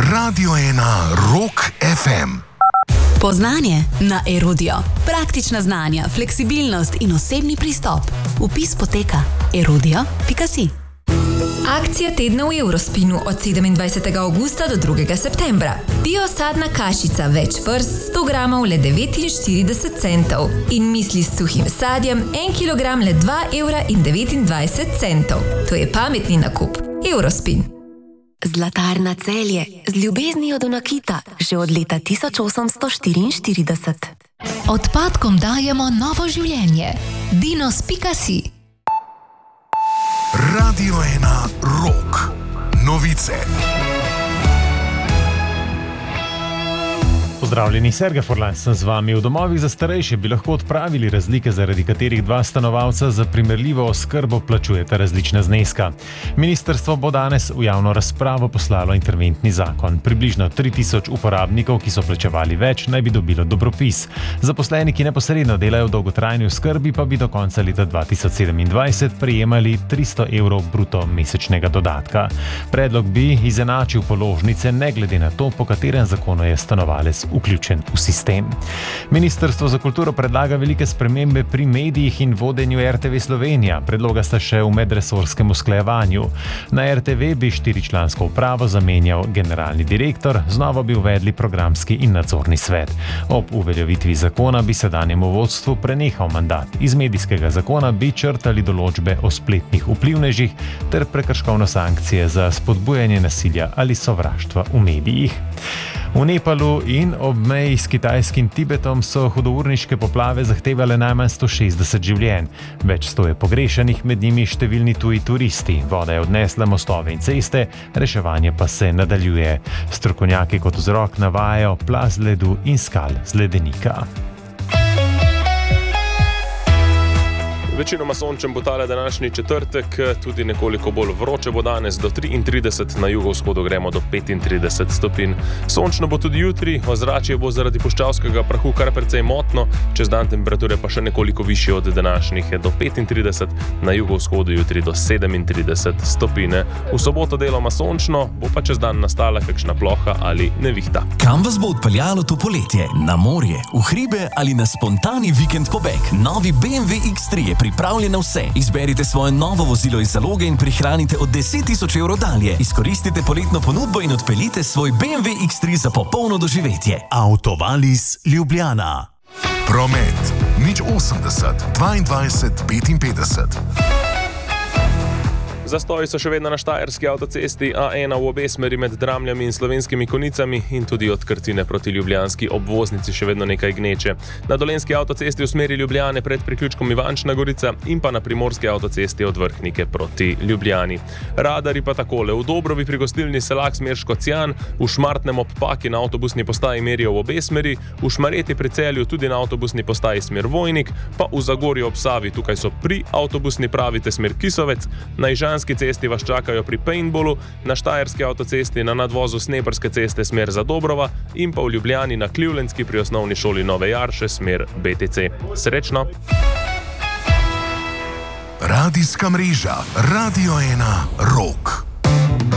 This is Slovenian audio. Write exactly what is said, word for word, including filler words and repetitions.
Radio ena Rock ef em. Poznanje na Erudio. Praktična znanja, fleksibilnost in osebni pristop. Vpis poteka erudio pika si. Akcija tedna v Eurospinu od sedemindvajsetega avgusta do drugega septembra. Biosadna kašica več vrst sto gramov le devetinštirideset centov in misli s suhim sadjem en kilogram le dva evra in devetindvajset centov. To je pametni nakup. Eurospin. Zlatarna Celje z ljubeznijo do nakita že od leta tisoč osemsto štiriinštirideset. Odpadkom dajemo novo življenje. dinos pika si. Radio ena Rock. Novice. Pozdravljeni, Sergej Forlan sem z vami. V domovih za starejše bi lahko odpravili razlike, zaradi katerih dva stanovalca za primerljivo oskrbo plačujeta različna zneska. Ministrstvo bo danes v javno razpravo poslalo interventni zakon. Približno tri tisoč uporabnikov, ki so plačevali več, naj bi dobilo dobropis. Zaposleni, ki neposredno delajo v dolgotrajni oskrbi, pa bi do konca leta dva tisoč sedemindvajset prejemali tristo evrov bruto mesečnega dodatka. Predlog bi izenačil položnice ne glede na to, po katerem zakonu je stanovalec vključen v sistem. Ministrstvo za kulturo predlaga velike spremembe pri medijih in vodenju er te ve Slovenija. Predloga sta še v medresorskem usklajevanju. Na er te ve bi štiričlansko upravo zamenjal generalni direktor, znova bi uvedli programski in nadzorni svet. Ob uveljavitvi zakona bi sedanjemu vodstvu prenehal mandat. Iz medijskega zakona bi črtali določbe o spletnih vplivnežih ter prekrškovne sankcije za spodbujanje nasilja ali sovraštva v medijih. V Nepalu in ob meji s kitajskim Tibetom so hudourniške poplave zahtevale najmanj sto šestdeset življenj. Več sto je pogrešanih, med njimi številni tuji turisti. Voda je odnesla mostove in ceste, reševanje pa se nadaljuje. Strokovnjaki kot vzrok navajajo plaz ledu in skal z ledenika. Večinoma sončen bo tale današnji četrtek, tudi nekoliko bolj vroče bo danes do triintrideset, na jugovzhodu gremo do petintrideset stopinj. Sončno bo tudi jutri, ozračje bo zaradi puščavskega prahu kar precej motno, čez dan temperature pa še nekoliko višje od današnjih do petintrideset, na jugovzhodu jutri do sedemintrideset stopinj. V soboto deloma sončno, bo pa čez dan nastala kakšna ploha ali nevihta. Kam vas bo odpeljalo to poletje? Na morje, v hribe ali na spontani vikend pobeg? Novi be em ve iks tri je pripravljen na vse. Izberite svoje novo vozilo iz zaloge in prihranite od deset tisoč evrov dalje. Izkoristite poletno ponudbo in odpeljite svoj be em ve iks tri za popolno doživetje. Autovalis Ljubljana. Promet nič osemdeset dvaindvajset petinpetdeset. Zastoji so še vedno na štajerski avtocesti A ena v obe smeri med Dramljami in Slovenskimi Konjicami in tudi od Krtine proti ljubljanski obvoznici še vedno nekaj gneče. Na dolenjski avtocesti v smeri Ljubljane pred priključkom Ivančna Gorica in pa na primorski avtocesti od Vrhnike proti Ljubljani. Radari pa takole. V Dobrovi pri gostilni Selak smer Škocjan, v Šmartnem ob Paki na avtobusni postaji merijo v obe smeri, v Šmarjeti pri Celju tudi na avtobusni postaji smer Vojnik, pa v Zagorju ob Savi, tukaj so pri avtobusni pravite smer Kisovec, na Ižanski cesti vas čakajo pri paintballu, na štajerski avtocesti na nadvozu Sneperske ceste smer za Dobrova in pa v Ljubljani na Klivljenski pri osnovni šoli Nove Jarše smer be te ce. Srečno! Radijska mreža Radio ena Rock.